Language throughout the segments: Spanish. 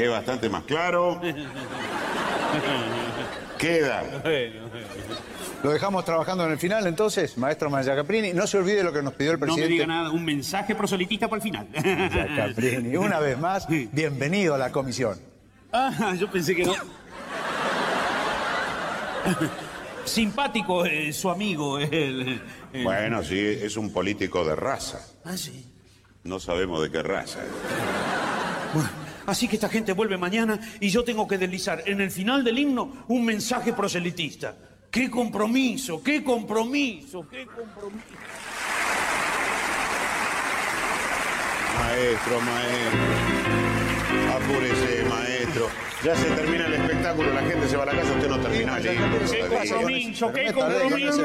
Es bastante más claro. Queda. ¿Lo dejamos trabajando en el final, entonces, maestro Magliacaprini? No se olvide lo que nos pidió el No me presidente. diga nada, un mensaje proselitista para el final. Magliacaprini, una vez más, bienvenido a la comisión. Ah, yo pensé que no. Simpático su amigo. Bueno, sí, es un político de raza. Ah, sí. No sabemos de qué raza. Bueno, así que esta gente vuelve mañana y yo tengo que deslizar en el final del himno un mensaje proselitista. ¡Qué compromiso! ¡Qué compromiso! ¡Qué compromiso! Maestro. Apúrese, maestro. Ya se termina el espectáculo, la gente se va a la casa, usted no termina el himno ¡Qué todavía. compromiso! ¡Qué compromiso!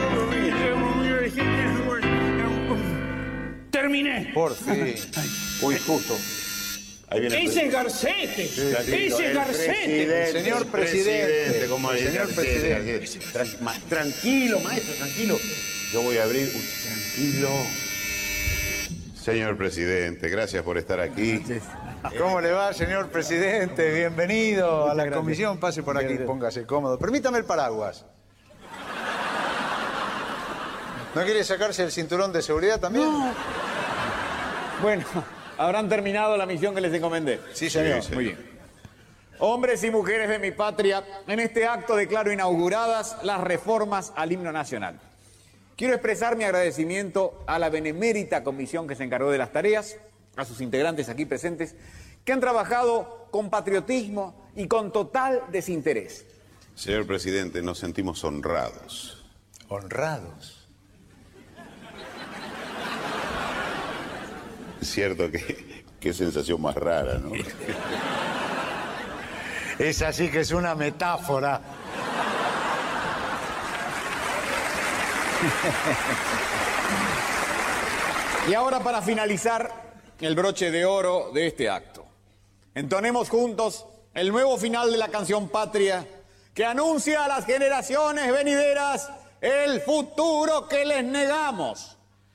¡Terminé! Por fin. Uy, justo. Ahí viene el ¡Ese es Garcete! ¡Ese es Garcete! Señor presidente. ¿Cómo dice? Señor presidente. Tranquilo, maestro, tranquilo. Yo voy a abrir. Tranquilo. Señor presidente, gracias por estar aquí. ¿Cómo le va, señor presidente? Bienvenido a la comisión. Pase por aquí, póngase cómodo. Permítame el paraguas. ¿No quiere sacarse el cinturón de seguridad también? No. Bueno, habrán terminado la misión que les encomendé. Sí, señor. Sí, Muy bien. Hombres y mujeres de mi patria, en este acto declaro inauguradas las reformas al himno nacional. Quiero expresar mi agradecimiento a la benemérita comisión que se encargó de las tareas, a sus integrantes aquí presentes, que han trabajado con patriotismo y con total desinterés. Señor presidente, nos sentimos honrados. Honrados. Es cierto que qué sensación más rara, ¿no? Esa sí que es una metáfora. Y ahora, para finalizar, el broche de oro de este acto. Entonemos juntos el nuevo final de la canción Patria, que anuncia a las generaciones venideras el futuro que les negamos.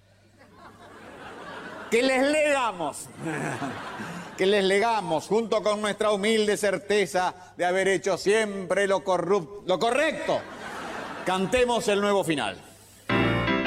Que les legamos. Que les legamos, junto con nuestra humilde certeza de haber hecho siempre lo correcto. Cantemos el nuevo final.